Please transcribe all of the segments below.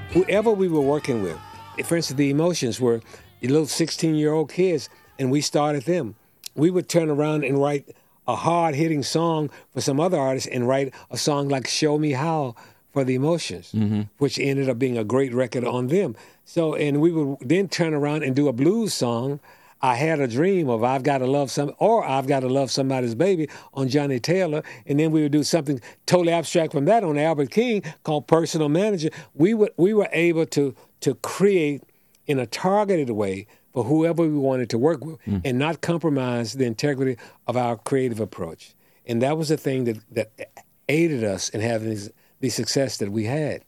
whoever we were working with, for instance, the Emotions were little 16-year-old kids, and we started them. We would turn around and write a hard-hitting song for some other artists and write a song like Show Me How for the Emotions, which ended up being a great record on them. So, and we would then turn around and do a blues song, I Had a Dream of I've Got to Love Some, or I've Got to Love Somebody's Baby on Johnny Taylor. And then we would do something totally abstract from that on Albert King called Personal Manager. We were able to create in a targeted way for whoever we wanted to work with and not compromise the integrity of our creative approach. And that was the thing that aided us in having the success that we had.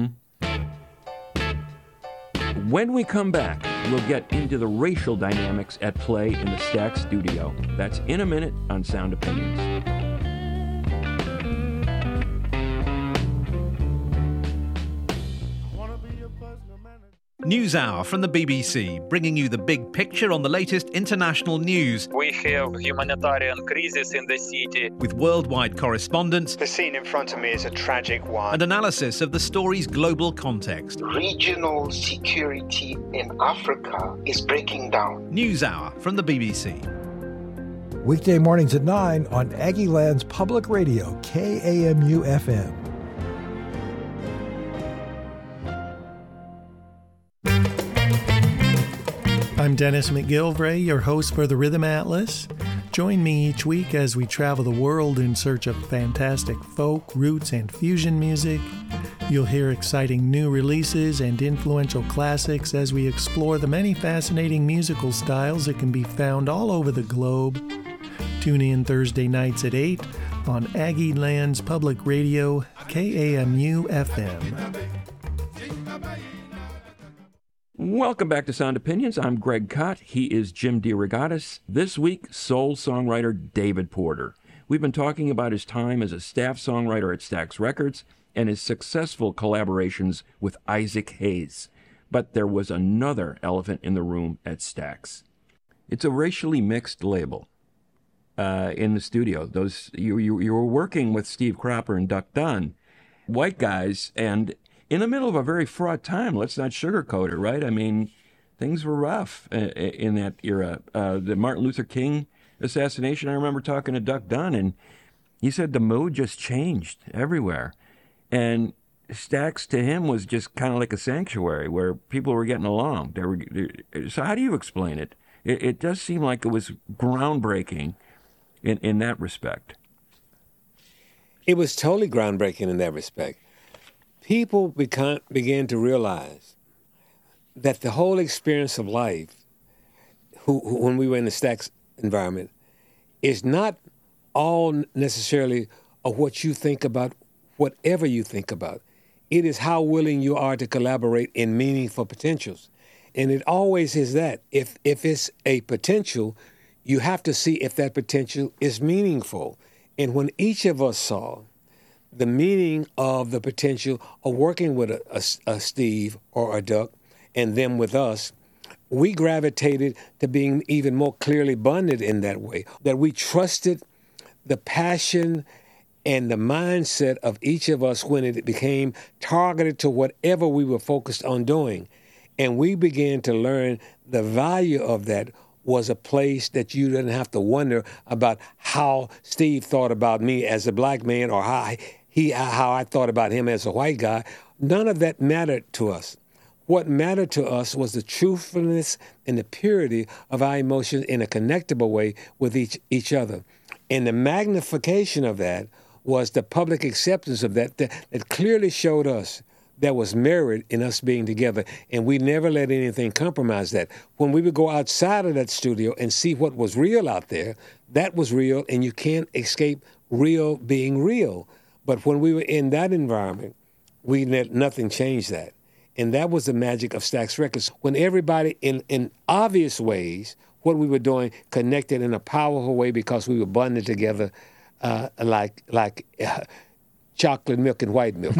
When we come back, we'll get into the racial dynamics at play in the Stax studio. That's in a minute on Sound Opinions. NewsHour from the BBC, bringing you the big picture on the latest international news. We have humanitarian crisis in the city. With worldwide correspondents. The scene in front of me is a tragic one. And analysis of the story's global context. Regional security in Africa is breaking down. NewsHour from the BBC. Weekday mornings at 9 on Aggieland's Public Radio, KAMU-FM. I'm Dennis McGilvray, your host for the Rhythm Atlas. Join me each week as we travel the world in search of fantastic folk, roots, and fusion music. You'll hear exciting new releases and influential classics as we explore the many fascinating musical styles that can be found all over the globe. Tune in Thursday nights at 8 on Aggieland's Public Radio, KAMU-FM. Welcome back to Sound Opinions. I'm Greg Kot. He is Jim DeRogatis. This week, soul songwriter David Porter. We've been talking about his time as a staff songwriter at Stax Records and his successful collaborations with Isaac Hayes. But there was another elephant in the room at Stax. It's a racially mixed label in the studio. You were working with Steve Cropper and Duck Dunn, white guys, and in the middle of a very fraught time. Let's not sugarcoat it, right? I mean, things were rough in that era. The Martin Luther King assassination, I remember talking to Duck Dunn, and he said the mood just changed everywhere. And Stax to him was just kind of like a sanctuary where people were getting along. So how do you explain it? It does seem like it was groundbreaking in that respect. It was totally groundbreaking in that respect. People began to realize that the whole experience of life, when we were in the Stax environment, is not all necessarily of what you think about, whatever you think about. It is how willing you are to collaborate in meaningful potentials. And it always is that. If it's a potential, you have to see if that potential is meaningful. And when each of us saw the meaning of the potential of working with a Steve or a Duck and them with us, we gravitated to being even more clearly bonded in that way, that we trusted the passion and the mindset of each of us when it became targeted to whatever we were focused on doing. And we began to learn the value of that was a place that you didn't have to wonder about how Steve thought about me as a black man or how I thought about him as a white guy. None of that mattered to us. What mattered to us was the truthfulness and the purity of our emotions in a connectable way with each other. And the magnification of that was the public acceptance of that clearly showed us that was merit in us being together. And we never let anything compromise that. When we would go outside of that studio and see what was real out there, that was real, and you can't escape real being real. But when we were in that environment, we let nothing change that. And that was the magic of Stax Records. When everybody, in obvious ways, what we were doing connected in a powerful way because we were bonded together like chocolate milk and white milk.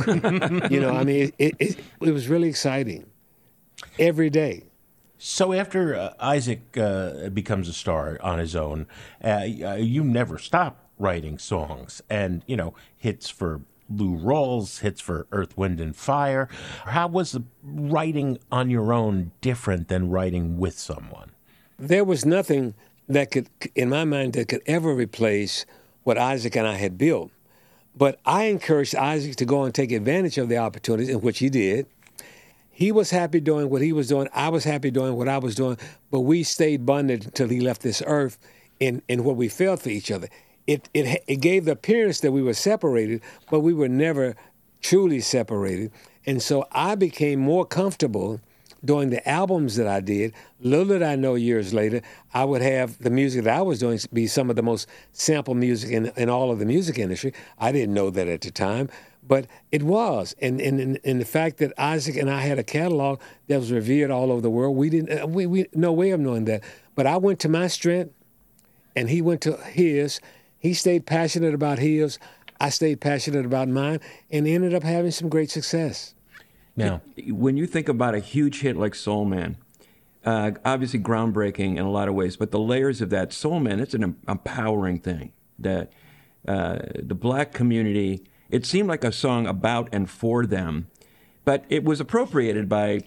It was really exciting every day. So after Isaac becomes a star on his own, you never stop writing songs and, hits for Lou Rawls, hits for Earth, Wind, and Fire. How was the writing on your own different than writing with someone? There was nothing that could, in my mind, that could ever replace what Isaac and I had built. But I encouraged Isaac to go and take advantage of the opportunities, in which he did. He was happy doing what he was doing. I was happy doing what I was doing. But we stayed bonded until he left this earth in what we felt for each other. It gave the appearance that we were separated, but we were never truly separated. And so I became more comfortable doing the albums that I did. Little did I know years later, I would have the music that I was doing be some of the most sampled music in all of the music industry. I didn't know that at the time, but it was. And the fact that Isaac and I had a catalog that was revered all over the world, we no way of knowing that. But I went to my strength, and he went to his. He stayed passionate about his. I stayed passionate about mine, and ended up having some great success. Now, when you think about a huge hit like Soul Man, obviously groundbreaking in a lot of ways, but the layers of that, Soul Man, it's an empowering thing. That the black community, it seemed like a song about and for them, but it was appropriated by,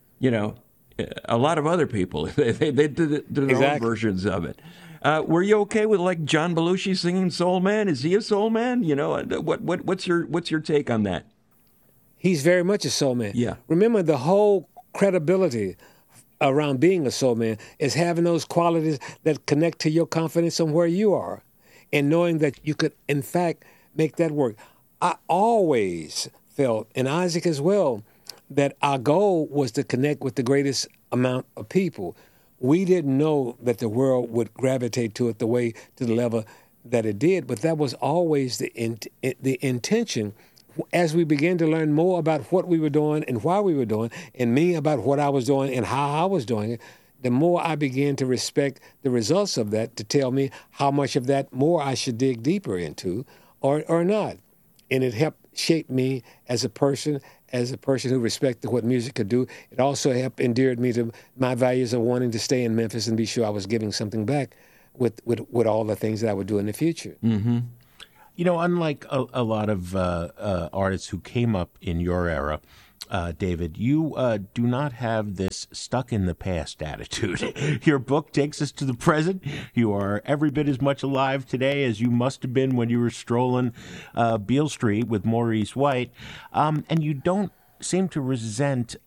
a lot of other people. They did their own versions of it. Were you okay with like John Belushi singing Soul Man? Is he a soul man? What's your take on that? He's very much a soul man. Yeah. Remember, the whole credibility around being a soul man is having those qualities that connect to your confidence on where you are, and knowing that you could, in fact, make that work. I always felt, and Isaac as well, that our goal was to connect with the greatest amount of people. We didn't know that the world would gravitate to it to the level that it did, but that was always the intention. As we began to learn more about what we were doing and why we were doing, and me about what I was doing and how I was doing it, the more I began to respect the results of that to tell me how much of that more I should dig deeper into or not. And it helped shape me as a person who respected what music could do. It also helped endeared me to my values of wanting to stay in Memphis and be sure I was giving something back with all the things that I would do in the future. Mm-hmm. Unlike a lot of artists who came up in your era, David, you do not have this stuck-in-the-past attitude. Your book takes us to the present. You are every bit as much alive today as you must have been when you were strolling Beale Street with Maurice White, and you don't seem to resent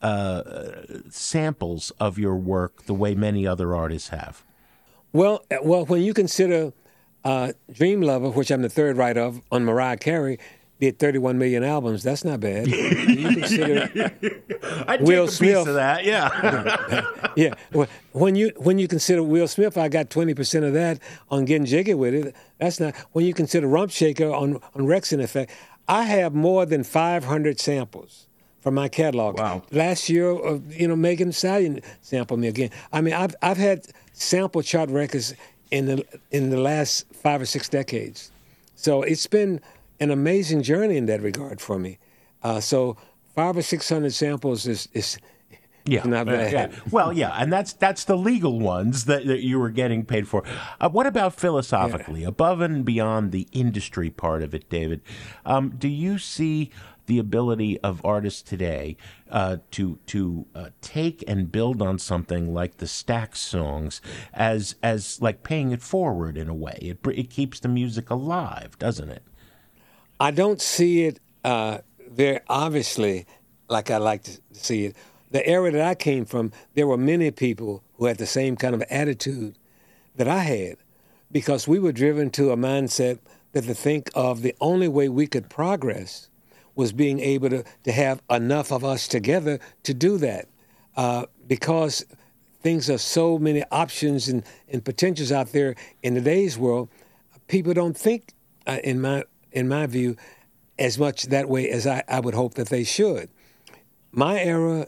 samples of your work the way many other artists have. Well, when you consider Dream Lover, which I'm the third writer of, on Mariah Carey, did 31 million albums. That's not bad. You consider I'd Will take a Smith. piece of that, yeah. Yeah. Well, when you consider Will Smith, I got 20% of that on Getting Jiggy With It. That's not. When you consider Rump Shaker on Rex in Effect, I have more than 500 samples from my catalog. Wow. Last year, Megan Thee Stallion sampled me again. I mean, I've had sample chart records in the last 5 or 6 decades. So it's been an amazing journey in that regard for me. So 500 or 600 samples is not bad. Yeah. Well, yeah, and that's the legal ones that you were getting paid for. What about philosophically, above and beyond the industry part of it, David? Do you see the ability of artists today to take and build on something like the Stax songs as like paying it forward in a way? It keeps the music alive, doesn't it? I don't see it very obviously like I like to see it. The era that I came from, there were many people who had the same kind of attitude that I had, because we were driven to a mindset that to think of the only way we could progress was being able to have enough of us together to do that. Because things are so many options and potentials out there in today's world, people don't think, in my view, as much that way as I would hope that they should. My era,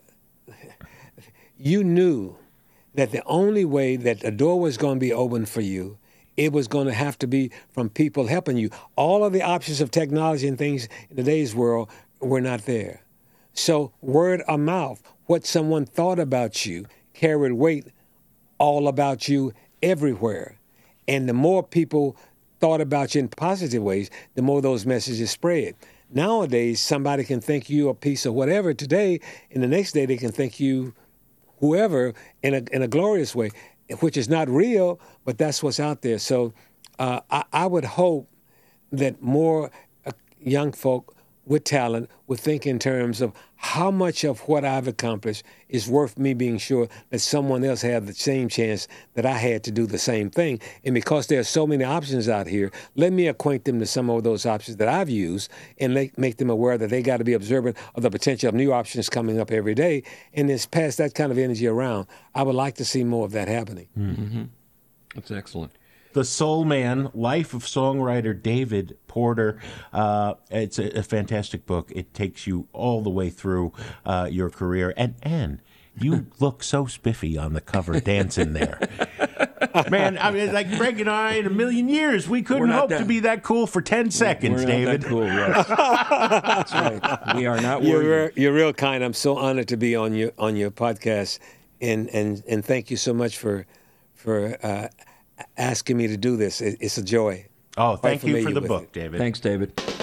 you knew that the only way that the door was going to be open for you, it was going to have to be from people helping you. All of the options of technology and things in today's world were not there. So word of mouth, what someone thought about you, carried weight all about you everywhere. And the more people thought about you in positive ways, the more those messages spread. nowadays somebody can think you a piece of whatever today, and the next day they can think you whoever in a glorious way, which is not real, but that's what's out there. So I would hope that more young folk with talent would think in terms of how much of what I've accomplished is worth me being sure that someone else had the same chance that I had to do the same thing. And because there are so many options out here, let me acquaint them to some of those options that I've used and make them aware that they got to be observant of the potential of new options coming up every day. And it's pass that kind of energy around. I would like to see more of that happening. Mm-hmm. That's excellent. The Soul Man, Life of Songwriter David Porter. It's a fantastic book. It takes you all the way through your career. And you look so spiffy on the cover dancing there. Man, I mean, like Greg and I, in a million years, we couldn't hope to be that cool for 10 seconds, David. We're not that cool, yes. That's right. We are not worried. You're real kind. I'm so honored to be on your podcast. And thank you so much for asking me to do this. It's a joy. Oh, thank you for the book, David. Thanks, David.